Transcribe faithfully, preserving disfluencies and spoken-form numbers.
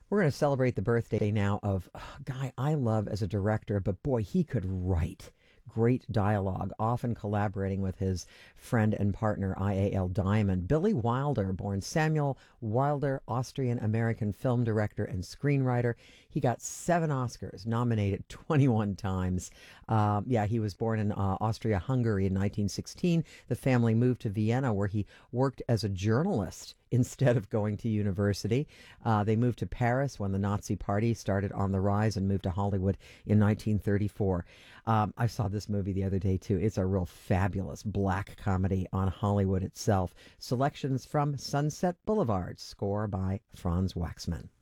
We're going to celebrate the birthday now of a guy I love as a director, but boy, he could write great dialogue, often collaborating with his friend and partner I A L Diamond. Billy Wilder, born Samuel Wilder, Austrian American film director and screenwriter. He got seven Oscars, nominated twenty-one times. Um, yeah, he was born in uh, Austria Hungary in nineteen sixteen. The family moved to Vienna, where he worked as a journalist instead of going to university. Uh, they moved to Paris when the Nazi Party started on the rise and moved to Hollywood in nineteen thirty-four. Um, I saw this movie the other day, too. It's a real fabulous black comedy on Hollywood itself. Selections from Sunset Boulevard, score by Franz Waxman.